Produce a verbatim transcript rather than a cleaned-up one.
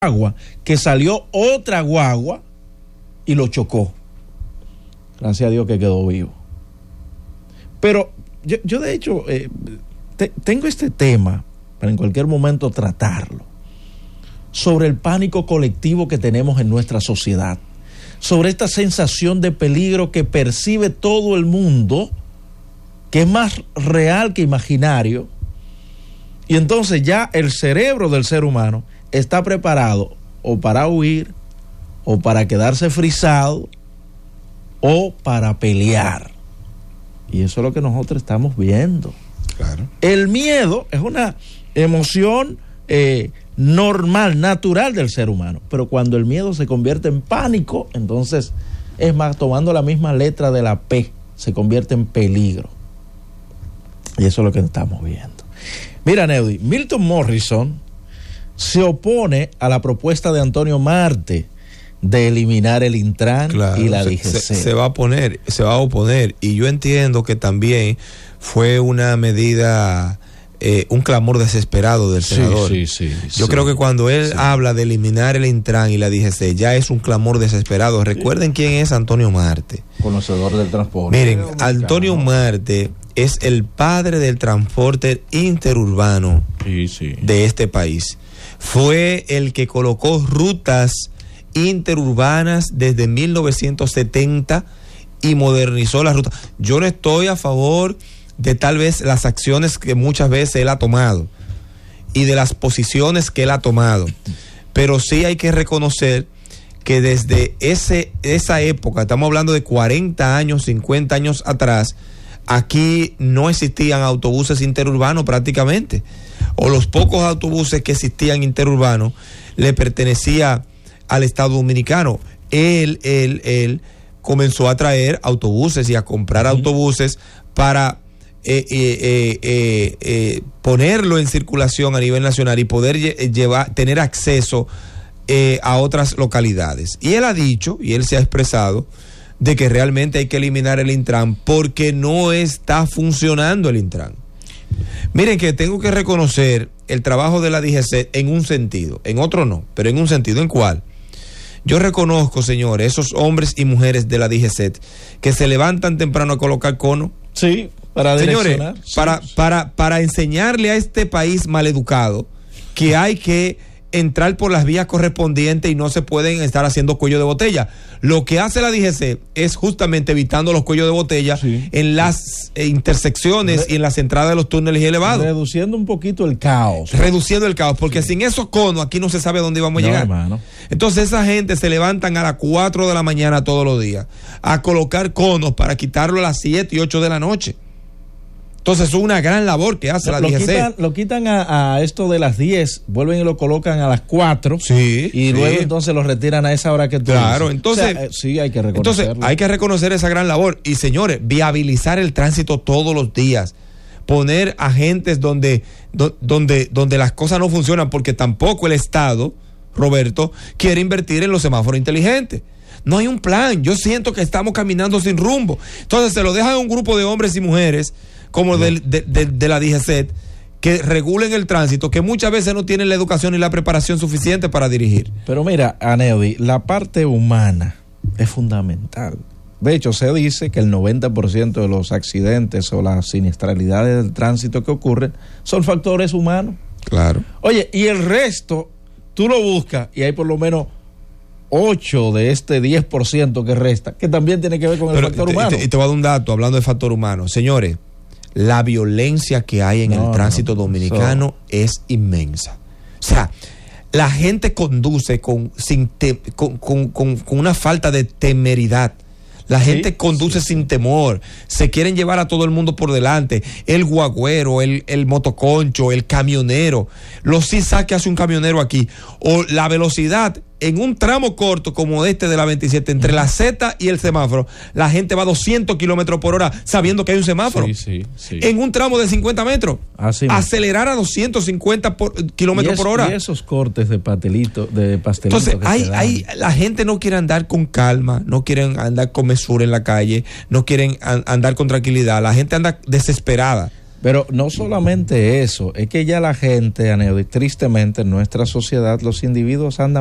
guagua, que salió otra guagua y lo chocó. Gracias a Dios que quedó vivo. Pero yo, yo de hecho, eh, te, tengo este tema para en cualquier momento tratarlo, sobre el pánico colectivo que tenemos en nuestra sociedad, sobre esta sensación de peligro que percibe todo el mundo, que es más real que imaginario, y entonces ya el cerebro del ser humano está preparado o para huir, o para quedarse frisado, o para pelear. Y eso es lo que nosotros estamos viendo. Claro. El miedo es una emoción eh, normal, natural del ser humano, pero cuando el miedo se convierte en pánico, entonces, es más, tomando la misma letra de la P, se convierte en peligro. Y eso es lo que estamos viendo. Mira, Neudi, Milton Morrison se opone a la propuesta de Antonio Marte de eliminar el Intran, claro, y la D G C. Se, se va a poner, se va a oponer, y yo entiendo que también fue una medida, eh, un clamor desesperado del senador. Sí, sí, sí, yo sí, creo que cuando él sí. habla de eliminar el Intran y la D G C, ya es un clamor desesperado. Recuerden sí. quién es Antonio Marte. Conocedor del transporte. Miren, Antonio Marte es el padre del transporte interurbano sí, sí. de este país. Fue el que colocó rutas interurbanas desde mil novecientos setenta y modernizó las rutas. Yo no estoy a favor de tal vez las acciones que muchas veces él ha tomado y de las posiciones que él ha tomado, pero sí hay que reconocer que desde ese, esa época, estamos hablando de cuarenta años, cincuenta años atrás, aquí no existían autobuses interurbanos prácticamente, o los pocos autobuses que existían interurbanos le pertenecía al Estado Dominicano. Él, él, él comenzó a traer autobuses y a comprar uh-huh. autobuses para eh, eh, eh, eh, eh, ponerlo en circulación a nivel nacional y poder lle- llevar, tener acceso eh, a otras localidades. Y él ha dicho, y él se ha expresado, de que realmente hay que eliminar el Intran porque no está funcionando el Intran. Miren que tengo que reconocer el trabajo de la D G C en un sentido, en otro no, pero en un sentido. ¿En cuál? Yo reconozco, señores, esos hombres y mujeres de la D G C que se levantan temprano a colocar cono. Sí, para señores, sí. para, para, para enseñarle a este país maleducado que hay que entrar por las vías correspondientes y no se pueden estar haciendo cuello de botella. Lo que hace la D G C es justamente evitando los cuellos de botella sí, en las sí. intersecciones Re- y en las entradas de los túneles y elevados. Reduciendo un poquito el caos. Reduciendo el caos, porque sí. sin esos conos aquí no se sabe a dónde vamos a no, llegar. Hermano. Entonces esa gente se levantan a las cuatro de la mañana todos los días a colocar conos para quitarlo a las siete y ocho de la noche. Entonces es una gran labor que hace lo, la D G C. Lo quitan, lo quitan a, a esto de las diez, vuelven y lo colocan a las cuatro. Sí. Y sí. luego entonces lo retiran a esa hora que tú Claro, dices. entonces. O sea, eh, sí, hay que reconocerlo. Entonces hay que reconocer esa gran labor. Y señores, viabilizar el tránsito todos los días. Poner agentes donde, do, donde, donde las cosas no funcionan, porque tampoco el Estado, Roberto, quiere invertir en los semáforos inteligentes. No hay un plan. Yo siento que estamos caminando sin rumbo. Entonces se lo dejan a un grupo de hombres y mujeres como de, de, de, de la D G C que regulen el tránsito, que muchas veces no tienen la educación y la preparación suficiente para dirigir. Pero mira, Aneudi, la parte humana es fundamental. De hecho, se dice que el noventa por ciento de los accidentes o las siniestralidades del tránsito que ocurren son factores humanos. Claro. Oye, y el resto, tú lo buscas y hay por lo menos ocho de este diez por ciento que resta, que también tiene que ver con Pero el factor te, humano. Y te, te voy a dar un dato hablando de factor humano. Señores, la violencia que hay en no, el tránsito no, dominicano so. es inmensa. O sea, la gente conduce con, sin te, con, con, con, con una falta de temeridad. La gente sí, conduce sí, sin sí. temor. Se quieren llevar a todo el mundo por delante. El guagüero, el, el motoconcho, el camionero. Los zigzags que hace un camionero aquí. O la velocidad en un tramo corto como este de la veintisiete, entre uh-huh. la Z y el semáforo, la gente va a doscientos kilómetros por hora sabiendo que hay un semáforo. Sí, sí, sí. En un tramo de cincuenta metros. Así acelerar a doscientos cincuenta por, kilómetros por hora. Y esos cortes de pastelito, de pastelito. Entonces, hay, hay, la gente no quiere andar con calma, no quieren andar con mesura en la calle, no quieren an, andar con tranquilidad. La gente anda desesperada. Pero no solamente eso, es que ya la gente, Aneudi, tristemente en nuestra sociedad los individuos andan